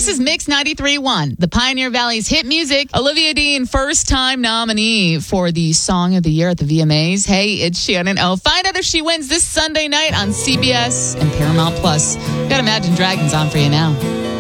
This is Mix 93.1, the Pioneer Valley's hit music. Olivia Dean, first-time nominee for the Song of the Year at the VMAs. Hey, it's Shannon O. Find out if she wins this Sunday night on CBS and Paramount Plus. Got Imagine Dragons on for you now.